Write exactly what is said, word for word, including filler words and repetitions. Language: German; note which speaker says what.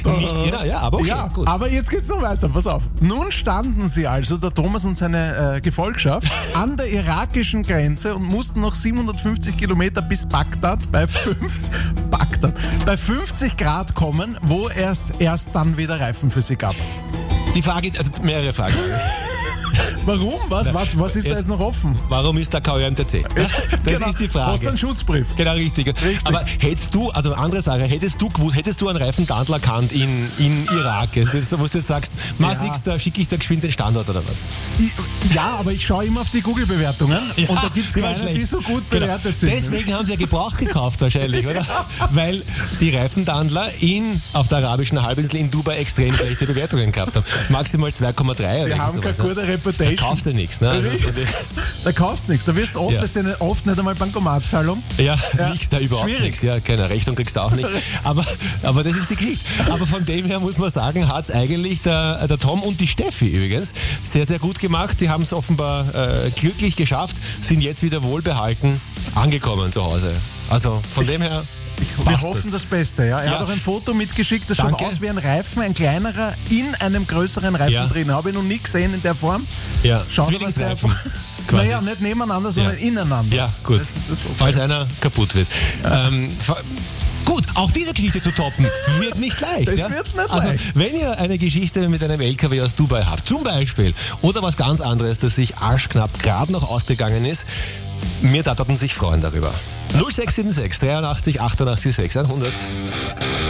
Speaker 1: Nicht jeder, ja, aber okay,
Speaker 2: ja,
Speaker 1: gut.
Speaker 2: aber jetzt geht's noch weiter, pass auf. Nun standen sie also, der Thomas und seine äh, Gefolgschaft, an der irakischen Grenze und mussten noch siebenhundertfünfzig Kilometer bis Bagdad bei, fünfzig, Bagdad, bei fünfzig Grad kommen, wo es erst dann wieder Reifen für sie gab.
Speaker 1: Die Frage, also mehrere Fragen.
Speaker 2: Warum? Was, was, was ist da jetzt noch offen?
Speaker 1: Warum ist der K Ö M T C? Das
Speaker 2: genau.
Speaker 1: ist die Frage.
Speaker 2: Hast du einen Schutzbrief?
Speaker 1: Genau, richtig. richtig. Aber hättest du, also andere Sache, hättest du gewusst, hättest du einen Reifentandler erkannt in, in Irak, also das, wo du jetzt sagst, ja. siehst, da schicke ich da geschwind den Standort oder was?
Speaker 2: Ich, ja, aber ich schaue immer auf die Google-Bewertungen
Speaker 1: ja,
Speaker 2: und da gibt es keine, die so gut bewertet genau. sind.
Speaker 1: Deswegen haben sie ja Gebrauch gekauft wahrscheinlich, oder? Weil die Reifentandler in, auf der arabischen Halbinsel in Dubai extrem schlechte Bewertungen gehabt haben. Maximal zwei Komma drei.
Speaker 2: Sie haben keine gute Reputation.
Speaker 1: Da kaufst du nichts. Ne?
Speaker 2: Da kaufst du nichts. Da wirst du oft,
Speaker 1: ja.
Speaker 2: ist eine, oft nicht einmal Bankomatzahlung.
Speaker 1: Ja, ja. nichts, da überhaupt
Speaker 2: Schwierig.
Speaker 1: nichts. Ja, keine Rechnung kriegst du auch nicht. Aber, aber das ist die Geschichte. Aber von dem her muss man sagen, hat es eigentlich der, der Tom und die Steffi übrigens sehr, sehr gut gemacht. Die haben es offenbar äh, glücklich geschafft, sind jetzt wieder wohlbehalten angekommen zu Hause. Also von dem her...
Speaker 2: Wir hoffen das Beste, ja. Er
Speaker 1: ja.
Speaker 2: hat auch ein Foto mitgeschickt, das
Speaker 1: Danke.
Speaker 2: schaut aus wie ein Reifen, ein kleinerer in einem größeren Reifen
Speaker 1: ja.
Speaker 2: drin. Habe ich noch nie gesehen in der Form.
Speaker 1: Ja,
Speaker 2: Schaut
Speaker 1: Zwillingsreifen.
Speaker 2: Naja, nicht nebeneinander, sondern
Speaker 1: ja.
Speaker 2: ineinander.
Speaker 1: Ja, gut.
Speaker 2: Das, das
Speaker 1: Falls einer kaputt wird. Ja. Ähm, Gut, auch diese Geschichte zu toppen wird nicht leicht.
Speaker 2: Das
Speaker 1: ja?
Speaker 2: wird nicht
Speaker 1: also,
Speaker 2: leicht.
Speaker 1: wenn ihr eine Geschichte mit einem L K W aus Dubai habt, zum Beispiel, oder was ganz anderes, das sich arschknapp gerade noch ausgegangen ist, mir tatterten sich freuen darüber. null sechs sieben sechs dreiundachtzig achtundachtzig sechshundert